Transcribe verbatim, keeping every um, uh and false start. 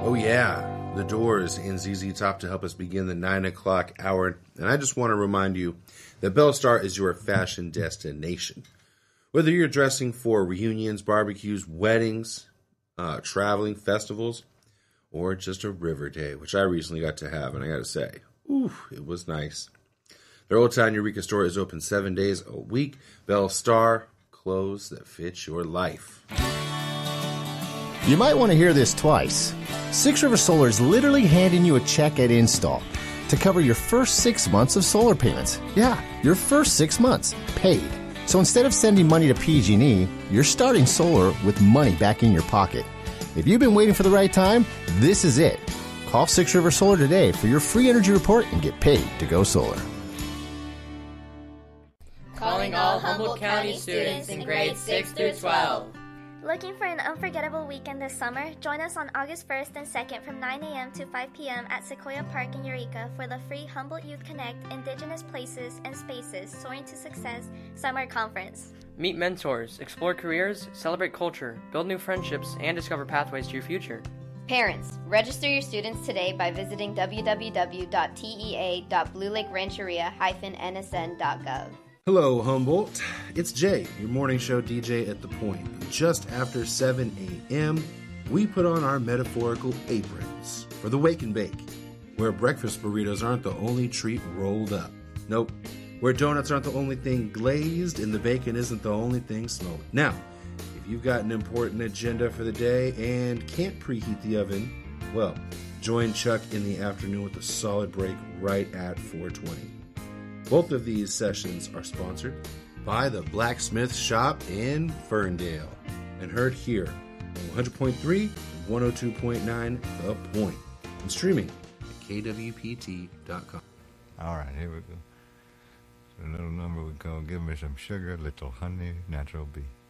Oh yeah, The Doors and Z Z Top to help us begin the nine o'clock hour. And I just want to remind you that Bellstar is your fashion destination. Whether you're dressing for reunions, barbecues, weddings, uh, traveling, festivals, or just a river day, which I recently got to have, and I got to say, ooh, it was nice. Their Old Town Eureka store is open seven days a week. Bellstar, clothes that fit your life. You might want to hear this twice. Six River Solar is literally handing you a check at install to cover your first six months of solar payments. Yeah, your first six months, paid. So instead of sending money to P G and E, you're starting solar with money back in your pocket. If you've been waiting for the right time, this is it. Call Six River Solar today for your free energy report and get paid to go solar. Calling all Humboldt County students in grades six through twelve. Looking for an unforgettable weekend this summer? Join us on August first and second from nine a.m. to five p.m. at Sequoia Park in Eureka for the free Humboldt Youth Connect Indigenous Places and Spaces Soaring to Success Summer Conference. Meet mentors, explore careers, celebrate culture, build new friendships, and discover pathways to your future. Parents, register your students today by visiting w w w dot t e a dot blue lake rancheria dash n s n dot gov. Hello, Humboldt. It's Jay, your morning show D J at The Point. Just after seven a.m., we put on our metaphorical aprons for the Wake and Bake, where breakfast burritos aren't the only treat rolled up. Nope. Where donuts aren't the only thing glazed and the bacon isn't the only thing smoked. Now, if you've got an important agenda for the day and can't preheat the oven, well, join Chuck in the afternoon with a solid break right at four twenty. Both of these sessions are sponsored by the Blacksmith Shop in Ferndale and heard here on one hundred point three and one oh two point nine The Point and streaming at k w p t dot com. All right, here we go. So a little number we call Give Me Some Sugar, Little Honey, Natural Bee.